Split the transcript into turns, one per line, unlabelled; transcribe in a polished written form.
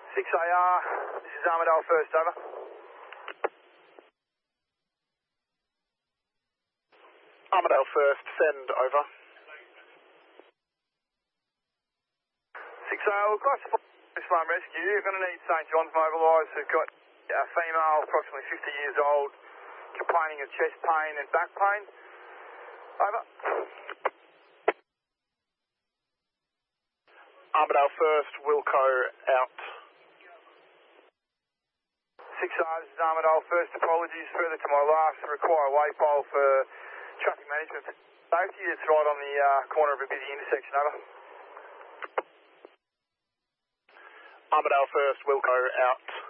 6AR, this is Armadale First, over.
Armadale First, send over.
6AR, we've got this one rescue. You're going to need St John's mobilised. We've got a female, approximately 50 years old, complaining of chest pain and back pain. Over.
Armadale First, Wilco out.
6AR, this is Armadale First. Apologies further to my last. Require a waypole for traffic management safety. It's right on the corner of a busy intersection. Over.
Armadale First, Wilco out.